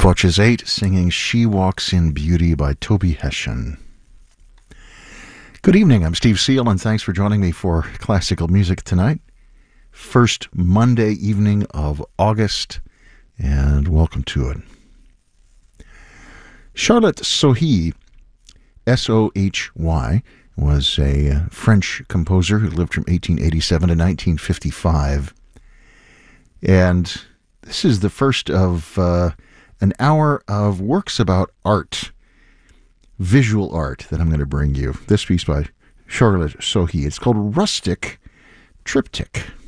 Porches 8 singing She Walks in Beauty by Toby Hession. Good evening, I'm Steve Seal, and thanks for joining me for classical music tonight. First Monday evening of August, and welcome to it. Charlotte Sohy, S-O-H-Y, was a French composer who lived from 1887 to 1955. And this is the first of an hour of works about art, visual art, that I'm going to bring you. This piece by Charlotte Sohy. It's called Rustic Triptych.